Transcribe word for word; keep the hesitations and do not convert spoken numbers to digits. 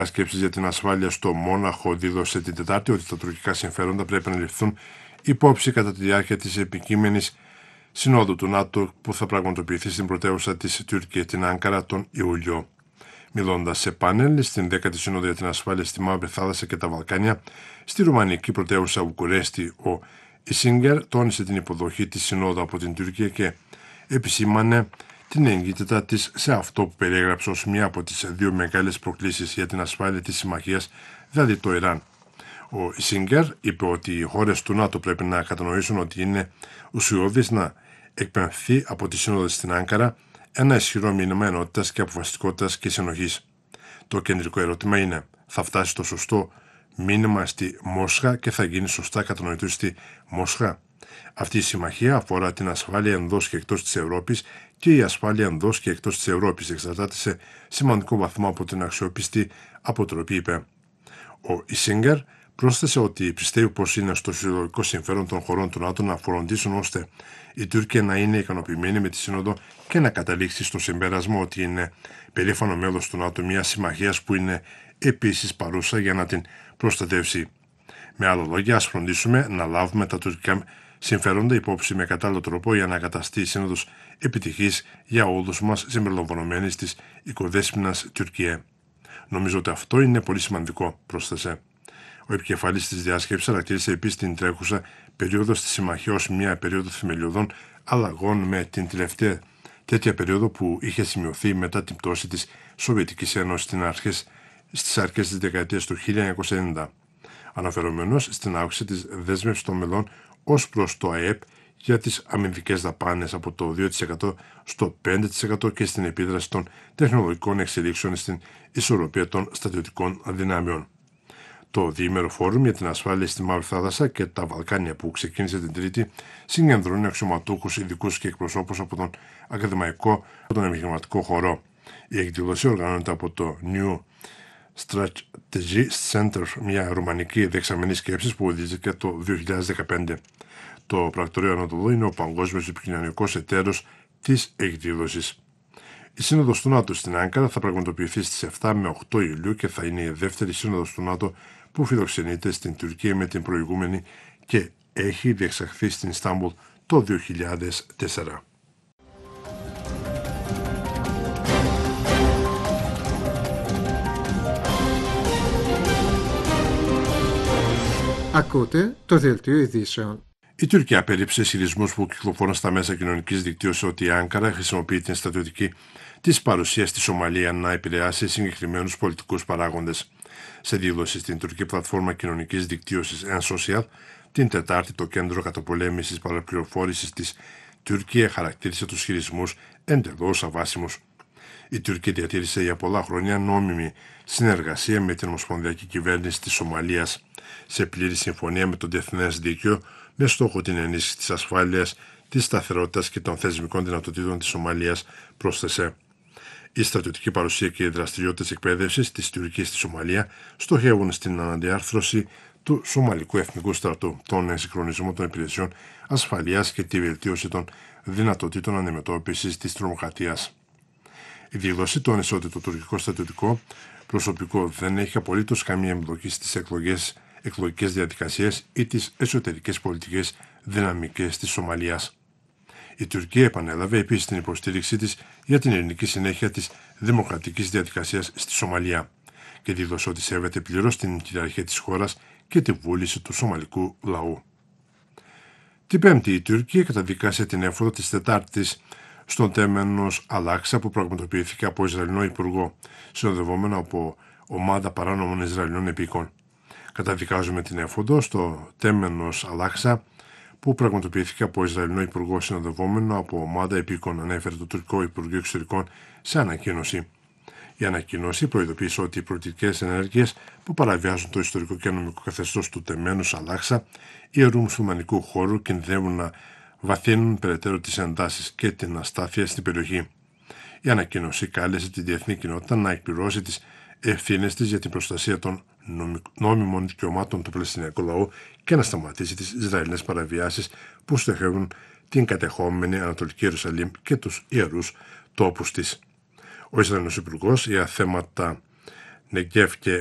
Σκέψεις για την ασφάλεια στο Μόναχο δήλωσε την Τετάρτη ότι τα τουρκικά συμφέροντα πρέπει να ληφθούν υπόψη κατά τη διάρκεια της επικείμενης συνόδου του ΝΑΤΟ που θα πραγματοποιηθεί στην πρωτεύουσα της Τουρκία, την Άνκαρα, τον Ιούλιο. Μιλώντας σε πάνελ στην δέκατη Σύνοδο για την Ασφάλεια στη Μαύρη Θάλασσα και τα Βαλκάνια, στη ρουμανική πρωτεύουσα Βουκουρέστη, ο Ισίνγκερ τόνισε την υποδοχή της Συνόδου από την Τουρκία και επισήμανε την εγκύτητα της σε αυτό που περιέγραψε ως μία από τις δύο μεγάλες προκλήσεις για την ασφάλεια της συμμαχίας, δηλαδή το Ιράν. Ο Ισίνγκερ είπε ότι οι χώρες του ΝΑΤΟ πρέπει να κατανοήσουν ότι είναι ουσιώδης να εκπαιμφθεί από τη Σύνοδο στην Άνκαρα ένα ισχυρό μήνυμα ενότητας και αποφασιστικότητας και συνοχής. Το κεντρικό ερώτημα είναι, θα φτάσει το σωστό μήνυμα στη Μόσχα και θα γίνει σωστά κατανοητό στη Μόσχα? Αυτή η συμμαχία αφορά την ασφάλεια εντός και εκτός της Ευρώπης και η ασφάλεια εντός και εκτός της Ευρώπης εξαρτάται σε σημαντικό βαθμό από την αξιόπιστη αποτροπή, είπε. Ο Ισίνγκερ πρόσθεσε ότι πιστεύει πως είναι στο συλλογικό συμφέρον των χωρών του ΝΑΤΟ να φροντίσουν ώστε η Τουρκία να είναι ικανοποιημένη με τη Σύνοδο και να καταλήξει στο συμπέρασμα ότι είναι περήφανο μέλος του ΝΑΤΟ, μια συμμαχία που είναι επίσης παρούσα για να την προστατεύσει. Με άλλα λόγια, ας φροντίσουμε να λάβουμε τα τουρκικά συμφέροντα υπόψη με κατάλληλο τρόπο για να καταστεί η Σύνοδος επιτυχής για όλους μας συμπεριλαμβανομένης της οικοδέσποινας Τουρκία. Νομίζω ότι αυτό είναι πολύ σημαντικό, πρόσθεσε. Ο επικεφαλής της διάσκεψης χαρακτήρισε επίσης την τρέχουσα περίοδο στη συμμαχία ως μια περίοδο θεμελιωδών αλλαγών με την τελευταία τέτοια περίοδο που είχε σημειωθεί μετά την πτώση της Σοβιετικής Ένωσης στις αρχές της δεκαετίας του χίλια εννιακόσια ενενήντα. Αναφερόμενος στην αύξηση της δέσμευσης των μελών ως προς το ΑΕΠ για τις αμυντικές δαπάνες από το δύο τοις εκατό στο πέντε τοις εκατό και στην επίδραση των τεχνολογικών εξελίξεων στην ισορροπία των στρατιωτικών δυνάμεων. Το διήμερο φόρουμ για την ασφάλεια στη Μαύρη Θάλασσα και τα Βαλκάνια που ξεκίνησε την Τρίτη συγκεντρώνει αξιωματούχους, ειδικούς και εκπροσώπους από τον ακαδημαϊκό και τον επιχειρηματικό χώρο. Η εκδήλωση οργανώνεται από το New Strategy Center, μια ρουμανική δεξαμενή σκέψη που οδηγήθηκε το δύο χιλιάδες δεκαπέντε. Το πρακτορείο Ανατολού είναι ο παγκόσμιος επικοινωνικός εταίρος της εκδήλωσης. Η Σύνοδος του ΝΑΤΟ στην Άνκαρα θα πραγματοποιηθεί στις επτά με οκτώ Ιουλίου και θα είναι η δεύτερη Σύνοδος του ΝΑΤΟ που φιλοξενείται στην Τουρκία με την προηγούμενη και έχει διεξαχθεί στην Ιστάμπουλ το δύο χιλιάδες τέσσερα. Ακούτε το δελτίο ειδήσεων. Η Τουρκία απέρριψε ισχυρισμούς που κυκλοφορούν στα μέσα κοινωνικής δικτύωσης ότι η Άνκαρα χρησιμοποιεί την στρατιωτική της παρουσία στη Σομαλία να επηρεάσει συγκεκριμένους πολιτικούς παράγοντες. Σε δήλωση στην τουρκική πλατφόρμα κοινωνικής δικτύωσης Ensocial, την Τετάρτη το Κέντρο Καταπολέμησης Παραπληροφόρησης της Τουρκία χαρακτήρισε τους ισχυρισμούς εντελώς αβάσιμους. Η Τουρκία διατήρησε για πολλά χρόνια νόμιμη συνεργασία με την ομοσπονδιακή κυβέρνηση της Σομαλίας, σε πλήρη συμφωνία με το διεθνές δίκαιο, με στόχο την ενίσχυση της ασφάλειας, της σταθερότητας και των θεσμικών δυνατοτήτων της Σομαλίας, πρόσθεσε. Η στρατιωτική παρουσία και οι δραστηριότητες εκπαίδευσης της Τουρκίας στη Σομαλία στοχεύουν στην αναδιάρθρωση του Σομαλικού Εθνικού Στρατού, τον εξυγχρονισμό των υπηρεσιών ασφαλείας και τη βελτίωση των δυνατοτήτων αντιμετώπισης της τρομοκρατίας. Η δήλωση τόνισε ότι το τουρκικό στρατιωτικό προσωπικό δεν έχει απολύτως καμία εμπλοκή στις εκλογές, εκλογικές διαδικασίες ή τις εσωτερικές πολιτικές δυναμικές της Σομαλίας. Η Τουρκία επανέλαβε επίσης την υποστήριξή της για την ειρηνική συνέχεια της δημοκρατικής διαδικασίας στη Σομαλία και δήλωσε ότι σέβεται πλήρως την κυριαρχία της χώρας και τη βούληση του σομαλικού λαού. Την Πέμπτη η Τουρκία καταδικάσε την έφοδο της Τετάρτης στον τέμενος Αλάξα που πραγματοποιήθηκε από Ισραηλινό Υπουργό, συνοδευόμενο από ομάδα παράνομων Ισραηλινών επίκων. Καταδικάζουμε την έφοδο στο τέμενος Αλάξα που πραγματοποιήθηκε από Ισραηλινό Υπουργό συνοδευόμενο από ομάδα επίκων, ανέφερε το τουρκικό Υπουργείο Εξωτερικών σε ανακοίνωση. Η ανακοίνωση προειδοποίησε ότι οι πολιτικές ενέργειες που παραβιάζουν το ιστορικό και νομικό καθεστώς του τεμένους Αλάξα ιερού μουσουλμανικού χώρου κινδυνεύουν να βαθύνουν περαιτέρω τις εντάσεις και την αστάθεια στην περιοχή. Η ανακοίνωση κάλεσε τη διεθνή κοινότητα να εκπληρώσει τις ευθύνες της για την προστασία των νόμιμων δικαιωμάτων του Παλαιστινιακού λαού και να σταματήσει τις Ισραηλινές παραβιάσεις που στοχεύουν την κατεχόμενη Ανατολική Ιερουσαλήμ και τους ιερούς τόπους της. Ο Ισραηλινός Υπουργός για θέματα Νεκέφ και